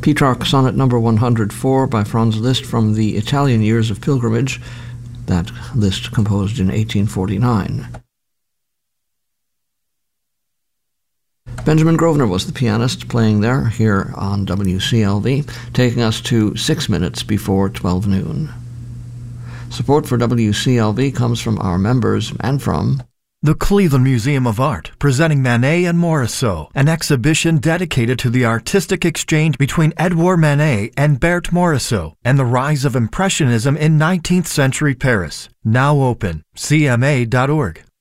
Petrarch Sonnet number 104 by Franz Liszt from the Italian Years of Pilgrimage, that Liszt composed in 1849. Benjamin Grosvenor was the pianist playing there, here on WCLV, taking us to 6 minutes before 12 noon. Support for WCLV comes from our members and from the Cleveland Museum of Art, presenting Manet and Morisot, an exhibition dedicated to the artistic exchange between Edouard Manet and Berthe Morisot, and the rise of Impressionism in 19th century Paris. Now open, cma.org.